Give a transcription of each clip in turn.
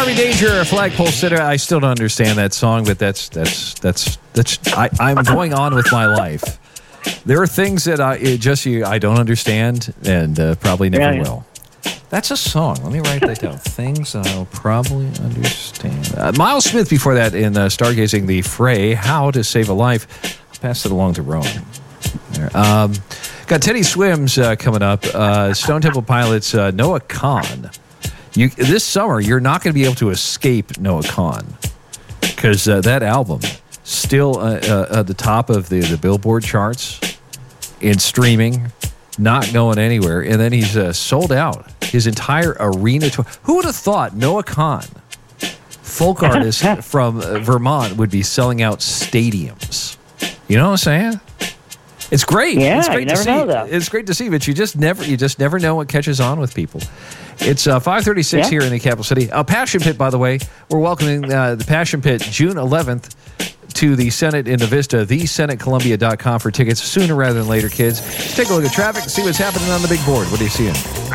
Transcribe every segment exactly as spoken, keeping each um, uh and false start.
Army Danger, Flagpole Sitter. I still don't understand that song, but that's that's that's that's. I, I'm going on with my life. There are things that I it just you I don't understand, and uh, probably never yeah, yeah. will. That's a song. Let me write that down. Things I'll probably understand. Uh, Miles Smith before that in uh, Stargazing the Fray, How to Save a Life. I'll pass it along to Rowan. There. Um, got Teddy Swims uh, coming up. Uh, Stone Temple Pilots, uh, Noah Kahan. You, this summer, you're not going to be able to escape Noah Kahan because uh, that album still uh, uh, at the top of the, the Billboard charts in streaming, not going anywhere. And then he's uh, sold out his entire arena tour. Who would have thought Noah Kahan, folk artist from uh, Vermont, would be selling out stadiums? You know what I'm saying? It's great. Yeah, it's great you to never see. know that. It's great to see, but you just never, you just never know what catches on with people. It's uh, five thirty-six yeah. here in the capital city. Uh, Passion Pit, by the way, we're welcoming uh, the Passion Pit June eleventh to the Senate in the Vista, the senate columbia dot com for tickets sooner rather than later, kids. Let's take a look at traffic and see what's happening on the big board. What are you seeing?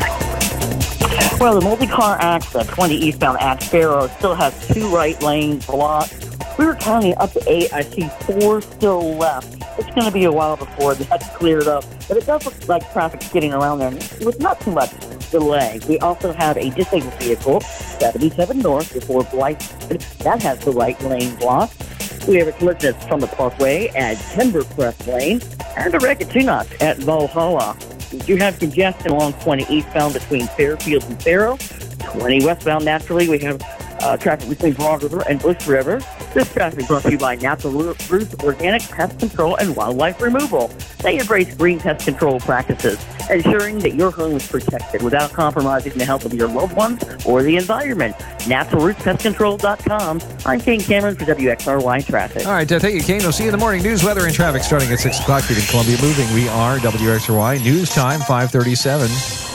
Well, the multi-car accident, twenty eastbound at Sparrow, still has two right lanes blocked. We were counting up to eight. I see four still left. It's going to be a while before that's cleared up, but it does look like traffic's getting around there with not too much delay. We also have a disabled vehicle, seventy-seven north before Blythewood. That has the right lane blocked. We have a collision from the Parkway at Timbercrest Lane, and a wreck at two knots at Valhalla. We do have congestion along twenty eastbound between Fairfield and Faro. twenty westbound, naturally, we have uh, traffic between Broad River and Bush River. This traffic brought to you by Natural Roots Organic Pest Control and Wildlife Removal. They embrace green pest control practices, ensuring that your home is protected without compromising the health of your loved ones or the environment. natural roots pest control dot com. I'm Kane Cameron for W X R Y Traffic. All right, uh, thank you, Kane. We'll see you in the morning. News, weather, and traffic starting at six o'clock here in Columbia. Moving, we are W X R Y. News time, five thirty-seven.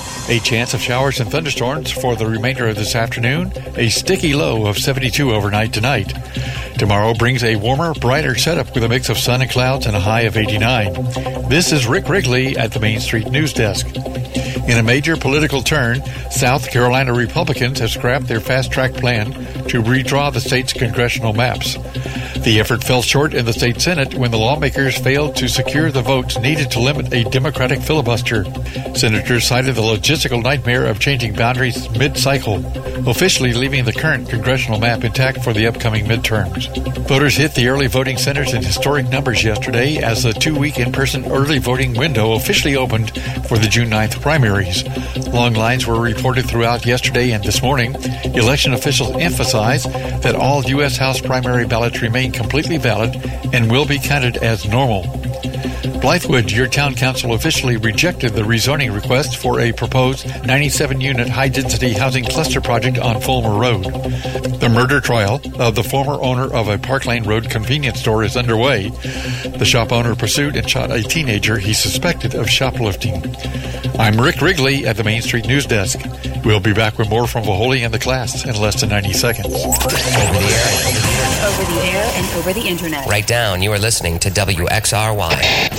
A chance of showers and thunderstorms for the remainder of this afternoon. A sticky low of seventy-two overnight tonight. Tomorrow brings a warmer, brighter setup with a mix of sun and clouds and a high of eighty-nine. This is Rick Wrigley at the Main Street News Desk. In a major political turn, South Carolina Republicans have scrapped their fast-track plan to redraw the state's congressional maps. The effort fell short in the state Senate when the lawmakers failed to secure the votes needed to limit a Democratic filibuster. Senators cited the logistical nightmare of changing boundaries mid-cycle, officially leaving the current congressional map intact for the upcoming midterms. Voters hit the early voting centers in historic numbers yesterday as the two-week in-person early voting window officially opened for the June ninth primaries. Long lines were reported throughout yesterday and this morning. Election officials emphasize that all U S House primary ballots remain completely valid and will be counted as normal. Blythewood, your town council officially rejected the rezoning request for a proposed ninety-seven unit high-density housing cluster project on Fulmer Road. The murder trial of the former owner of a Park Lane Road convenience store is underway. The shop owner pursued and shot a teenager he suspected of shoplifting. I'm Rick Wrigley at the Main Street News Desk. We'll be back with more from Vaholi and the class in less than ninety seconds. Over the air. Over the air and over the internet. Right down, you are listening to W X R Y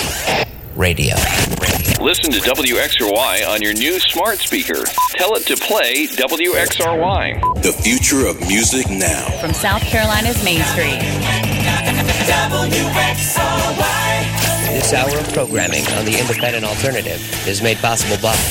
Radio. Listen to W X R Y on your new smart speaker. Tell it to play W X R Y. The future of music now. From South Carolina's Main Street. W X R Y. This hour of programming on the Independent Alternative is made possible by